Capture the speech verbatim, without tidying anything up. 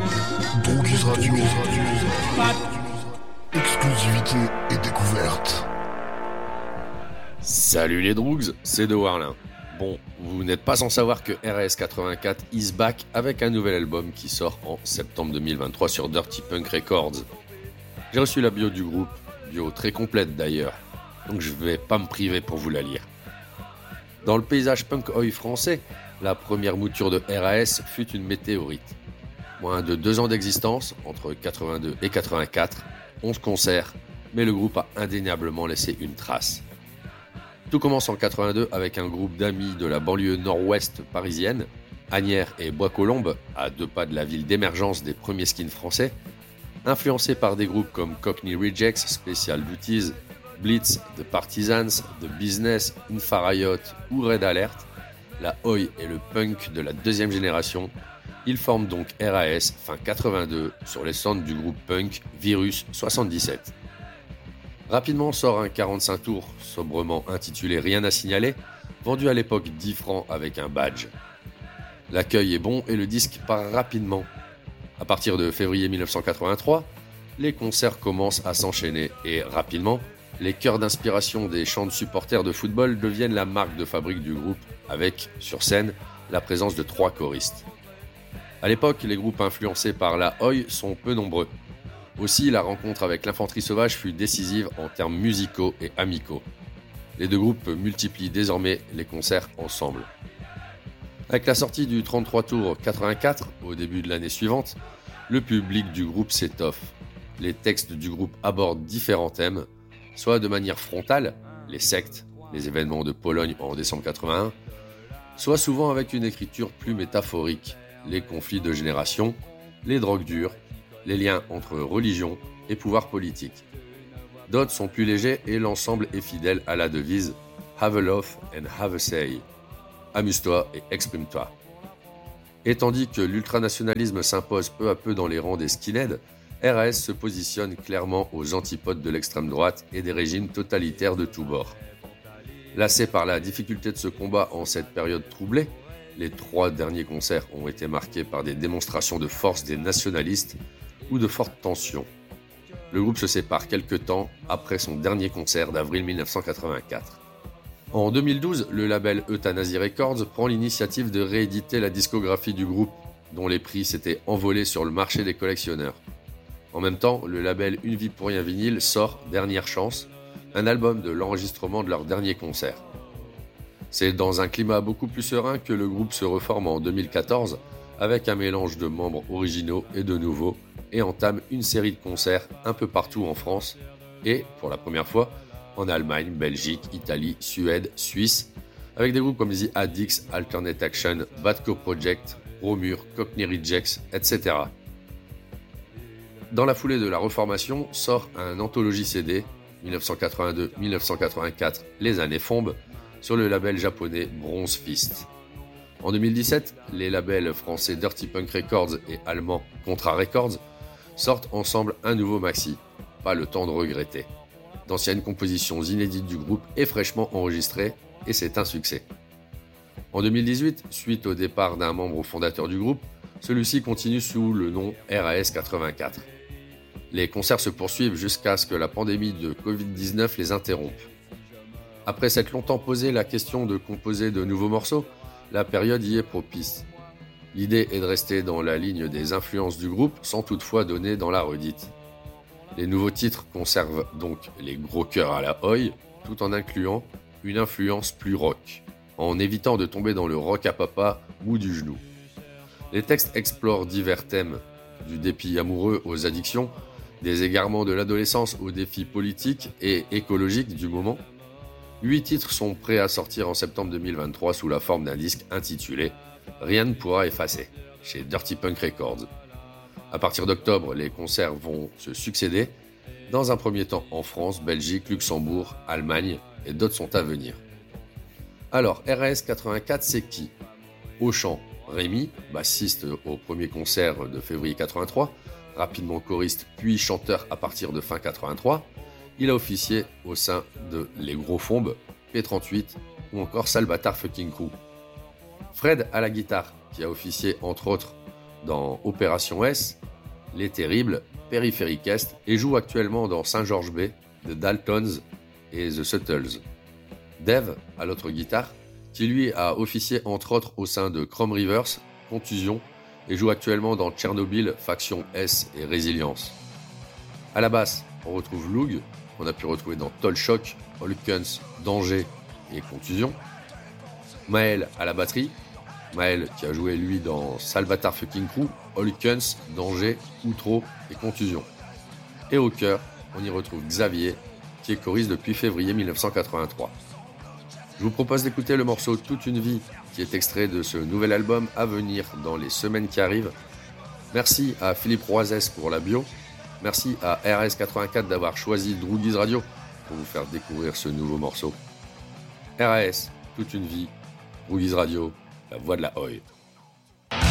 Droguis Radio. Exclusivité et découverte. Salut les Droogs, c'est De Warlin. Bon, vous n'êtes pas sans savoir que R A S quatre-vingt-quatre is back avec un nouvel album qui sort en septembre deux mille vingt-trois sur Dirty Punk Records. J'ai reçu la bio du groupe, bio très complète d'ailleurs, donc je vais pas me priver pour vous la lire. Dans le paysage punk oi français, la première mouture de R A S fut une météorite. Moins de deux ans d'existence, entre quatre-vingt-deux et quatre-vingt-quatre, onze concerts, mais le groupe a indéniablement laissé une trace. Tout commence en quatre-vingt-deux avec un groupe d'amis de la banlieue nord-ouest parisienne, Asnières et Bois-Colombes, à deux pas de la ville d'émergence des premiers skins français, influencés par des groupes comme Cockney Rejects, Special Duties, Blitz, The Partisans, The Business, Infrariot ou Red Alert, la oi et le punk de la deuxième génération. Ils forment donc R A S fin quatre-vingt-deux sur les cendres du groupe punk Virus soixante-dix-sept. Rapidement sort un quarante-cinq tours, sobrement intitulé Rien à signaler, vendu à l'époque dix francs avec un badge. L'accueil est bon et le disque part rapidement. À partir de février mille neuf cent quatre-vingt-trois, les concerts commencent à s'enchaîner et rapidement, les chœurs d'inspiration des chants de supporters de football deviennent la marque de fabrique du groupe avec, sur scène, la présence de trois choristes. À l'époque, les groupes influencés par la oi sont peu nombreux. Aussi, la rencontre avec l'Infanterie Sauvage fut décisive en termes musicaux et amicaux. Les deux groupes multiplient désormais les concerts ensemble. Avec la sortie du trente-trois tours quatre-vingt-quatre, au début de l'année suivante, le public du groupe s'étoffe. Les textes du groupe abordent différents thèmes, soit de manière frontale, les sectes, les événements de Pologne en décembre quatre-vingt-un, soit souvent avec une écriture plus métaphorique, les conflits de génération, les drogues dures, les liens entre religion et pouvoir politique. D'autres sont plus légers et l'ensemble est fidèle à la devise « Have a laugh and have a say ». Amuse-toi et exprime-toi. Et tandis que l'ultranationalisme s'impose peu à peu dans les rangs des skinheads, R A S se positionne clairement aux antipodes de l'extrême droite et des régimes totalitaires de tous bords. Lassé par la difficulté de ce combat en cette période troublée, les trois derniers concerts ont été marqués par des démonstrations de force des nationalistes ou de fortes tensions. Le groupe se sépare quelque temps après son dernier concert d'avril mille neuf cent quatre-vingt-quatre. En deux mille douze, le label Euthanasie Records prend l'initiative de rééditer la discographie du groupe, dont les prix s'étaient envolés sur le marché des collectionneurs. En même temps, le label Une vie pour rien vinyle sort Dernière chance, un album de l'enregistrement de leur dernier concert. C'est dans un climat beaucoup plus serein que le groupe se reforme en deux mille quatorze, avec un mélange de membres originaux et de nouveaux, et entame une série de concerts un peu partout en France, et, pour la première fois, en Allemagne, Belgique, Italie, Suède, Suisse, avec des groupes comme The Addicts, Alternate Action, Bad Co Project, Romur, Cockney Rejects, et cetera. Dans la foulée de la reformation, sort un anthologie C D, dix-neuf cent quatre-vingt-deux à dix-neuf cent quatre-vingt-quatre, les années Fombes, sur le label japonais Bronze Fist. En deux mille dix-sept, les labels français Dirty Punk Records et allemands Contra Records sortent ensemble un nouveau maxi, Pas le temps de regretter. D'anciennes compositions inédites du groupe et fraîchement enregistrées, et c'est un succès. En deux mille dix-huit, suite au départ d'un membre fondateur du groupe, celui-ci continue sous le nom R A S quatre-vingt-quatre. Les concerts se poursuivent jusqu'à ce que la pandémie de covid dix-neuf les interrompe. Après s'être longtemps posé la question de composer de nouveaux morceaux, la période y est propice. L'idée est de rester dans la ligne des influences du groupe sans toutefois donner dans la redite. Les nouveaux titres conservent donc les gros chœurs à la oi, tout en incluant une influence plus rock, en évitant de tomber dans le rock à papa ou du genou. Les textes explorent divers thèmes, du dépit amoureux aux addictions, des égarements de l'adolescence aux défis politiques et écologiques du moment. Huit titres sont prêts à sortir en septembre deux mille vingt-trois sous la forme d'un disque intitulé « Rien ne pourra effacer » chez Dirty Punk Records. À partir d'octobre, les concerts vont se succéder, dans un premier temps en France, Belgique, Luxembourg, Allemagne, et d'autres sont à venir. Alors, R A S quatre-vingt-quatre, c'est qui ? Au chant, Rémi, bassiste au premier concert de février quatre-vingt-trois, rapidement choriste puis chanteur à partir de fin quatre-vingt-trois, il a officié au sein de Les Gros Fombes, P trente-huit ou encore Salvatore Fucking Crew. Fred à la guitare, qui a officié entre autres dans Opération S, Les Terribles, Périphérique Est et joue actuellement dans Saint-Georges Bay, The Daltons et The Suttles. Dave, à l'autre guitare, qui lui a officié entre autres au sein de Chrome Rivers, Contusion, et joue actuellement dans Tchernobyl, Faction S et Résilience. À la basse, on retrouve Loog, qu'on a pu retrouver dans Tolshock, Holkens, Danger et Contusion. Maël à la batterie, Maël qui a joué lui dans Salvatore Fucking Crew, Holkens, Danger, Outro et Contusion. Et au chœur, on y retrouve Xavier, qui est choriste depuis février mille neuf cent quatre-vingt-trois. Je vous propose d'écouter le morceau Toute une vie, qui est extrait de ce nouvel album à venir dans les semaines qui arrivent. Merci à Philippe Roisès pour la bio. Merci à R S quatre-vingt-quatre d'avoir choisi Droogies Radio pour vous faire découvrir ce nouveau morceau. R S, Toute une vie, Droogies Radio, la voix de la Oi.